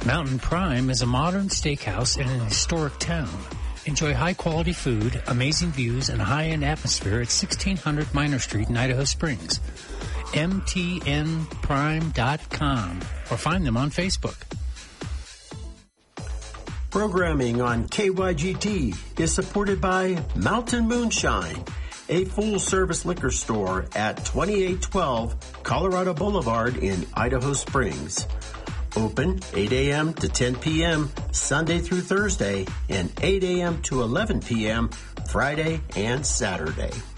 Mountain Prime is a modern steakhouse in an historic town. Enjoy high-quality food, amazing views, and a high-end atmosphere at 1600 Minor Street in Idaho Springs. MTNPrime.com or find them on Facebook. Programming on KYGT is supported by Mountain Moonshine, a full-service liquor store at 2812 Colorado Boulevard in Idaho Springs. Open 8 a.m. to 10 p.m. Sunday through Thursday and 8 a.m. to 11 p.m. Friday and Saturday.